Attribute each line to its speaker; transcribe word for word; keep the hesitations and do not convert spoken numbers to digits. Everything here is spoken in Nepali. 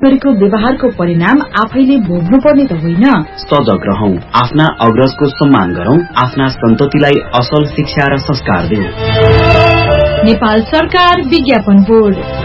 Speaker 1: गरेको व्यवहारको परिणाम आफैले भोग्नुपर्ने त होइन।
Speaker 2: सजग रहौं, आफ्ना अग्रजको सम्मान गरौं, आफ्ना सन्ततिलाई असल शिक्षा र संस्कार दिउँ।
Speaker 1: नेपाल सरकार विज्ञापन बोर्ड।